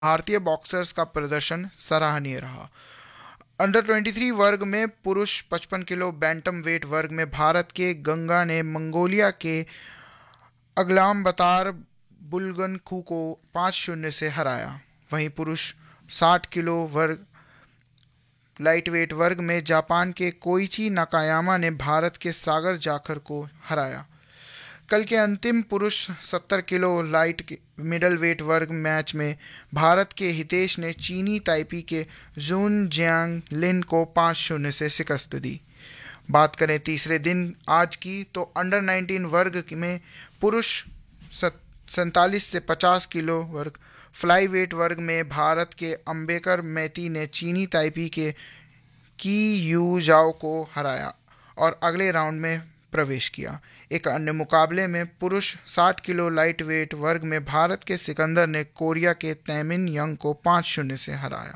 भारतीय बॉक्सर्स का प्रदर्शन सराहनीय रहा। अंडर 23 वर्ग में पुरुष 55 किलो बैंटम वेट वर्ग में भारत के गंगा ने मंगोलिया के अगलामबतार बुल्गनखू को 5-0 से हराया। वहीं पुरुष 60 किलो वर्ग लाइटवेट वर्ग में जापान के कोइची नाकायामा ने भारत के सागर जाखर को हराया। कल के अंतिम पुरुष 70 किलो लाइट मिडल वेट वर्ग मैच में भारत के हितेश ने चीनी ताइपी के जून जियांग लिन को 5-0 से शिकस्त दी। बात करें तीसरे दिन आज की, तो अंडर 19 वर्ग में पुरुष 47 से 50 किलो वर्ग फ्लाई वेट वर्ग में भारत के अंबेकर मैती ने चीनी ताइपी के की यू जाओ को हराया और अगले राउंड में प्रवेश किया। एक अन्य मुकाबले में पुरुष 60 किलो लाइट वेट वर्ग में भारत के सिकंदर ने कोरिया के तैमिन यंग को 5-0 से हराया।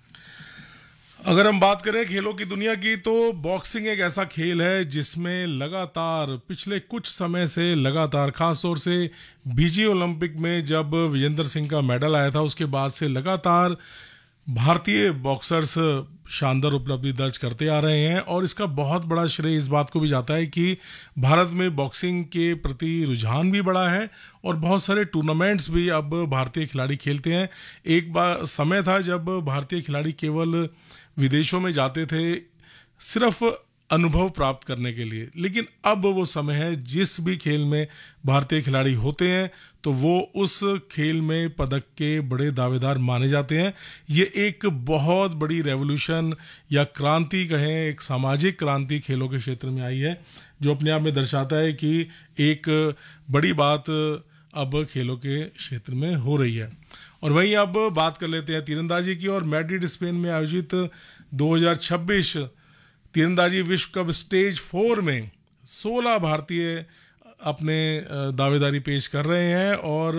अगर हम बात करें खेलों की दुनिया की, तो बॉक्सिंग एक ऐसा खेल है जिसमें लगातार पिछले कुछ समय से लगातार, खास तौर से बीजिंग ओलंपिक में जब विजेंद्र सिंह का मेडल आया था, उसके बाद से लगातार भारतीय बॉक्सर्स शानदार उपलब्धि दर्ज करते आ रहे हैं। और इसका बहुत बड़ा श्रेय इस बात को भी जाता है कि भारत में बॉक्सिंग के प्रति रुझान भी बढ़ा है और बहुत सारे टूर्नामेंट्स भी अब भारतीय खिलाड़ी खेलते हैं। एक बार समय था जब भारतीय खिलाड़ी केवल विदेशों में जाते थे सिर्फ अनुभव प्राप्त करने के लिए, लेकिन अब वो समय है जिस भी खेल में भारतीय खिलाड़ी होते हैं तो वो उस खेल में पदक के बड़े दावेदार माने जाते हैं। ये एक बहुत बड़ी रेवोल्यूशन या क्रांति कहें, एक सामाजिक क्रांति खेलों के क्षेत्र में आई है, जो अपने आप में दर्शाता है कि एक बड़ी बात अब खेलों के क्षेत्र में हो रही है। और वहीं अब बात कर लेते हैं तीरंदाजी की, और मैड्रिड स्पेन में आयोजित 2026 तीरंदाजी विश्व कप स्टेज 4 में 16 भारतीय अपने दावेदारी पेश कर रहे हैं और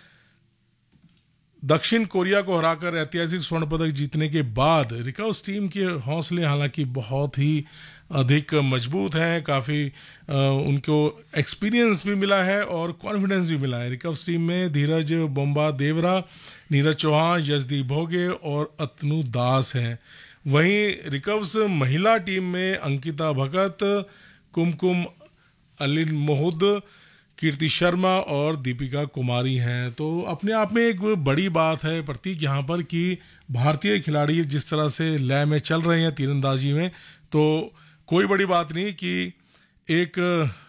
दक्षिण कोरिया को हराकर ऐतिहासिक स्वर्ण पदक जीतने के बाद रिकर्व्स टीम के हौसले हालांकि बहुत ही अधिक मजबूत हैं। काफ़ी उनको एक्सपीरियंस भी मिला है और कॉन्फिडेंस भी मिला है। रिकर्व्स टीम में धीरज बोम्बा देवरा, नीरज चौहान, यशदीप भोगे और अतनु दास हैं। वहीं रिकर्व्स महिला टीम में अंकिता भगत, कुमकुम अलिन मोहुद, कीर्ति शर्मा और दीपिका कुमारी हैं। तो अपने आप में एक बड़ी बात है प्रतीक यहाँ पर कि भारतीय खिलाड़ी जिस तरह से लय में चल रहे हैं तीरंदाजी में, तो कोई बड़ी बात नहीं कि एक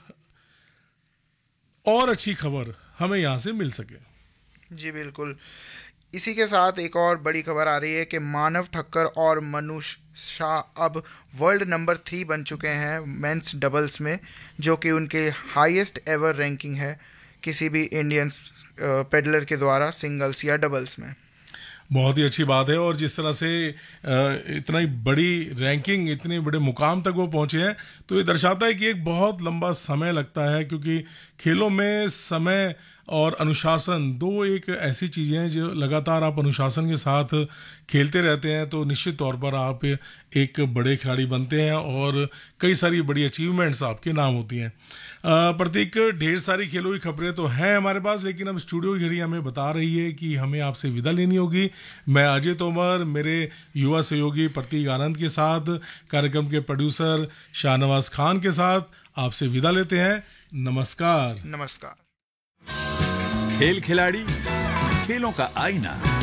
और अच्छी खबर हमें यहाँ से मिल सके। जी बिल्कुल। इसी के साथ एक और बड़ी खबर आ रही है कि मानव ठक्कर और मनुष शाह अब वर्ल्ड नंबर 3 बन चुके हैं मेंस डबल्स में, जो कि उनके हाईएस्ट एवर रैंकिंग है किसी भी इंडियन पेडलर के द्वारा सिंगल्स या डबल्स में। बहुत ही अच्छी बात है। और जिस तरह से इतना ही बड़ी रैंकिंग, इतने बड़े मुकाम तक वो पहुंचे हैं, तो ये दर्शाता है कि एक बहुत लंबा समय लगता है, क्योंकि खेलों में समय और अनुशासन दो एक ऐसी चीज़ें हैं जो लगातार आप अनुशासन के साथ खेलते रहते हैं तो निश्चित तौर पर आप एक बड़े खिलाड़ी बनते हैं और कई सारी बड़ी अचीवमेंट्स आपके नाम होती हैं। प्रतीक, ढेर सारी खेलों की खबरें तो हैं हमारे पास, लेकिन अब स्टूडियो की घड़ी हमें बता रही है कि हमें आपसे विदा लेनी होगी। मैं अजय तोमर मेरे युवा सहयोगी प्रतीक आनंद के साथ, कार्यक्रम के प्रोड्यूसर शाहनवाज खान के साथ आपसे विदा लेते हैं। नमस्कार। नमस्कार। खेल खिलाड़ी, खेलों का आईना।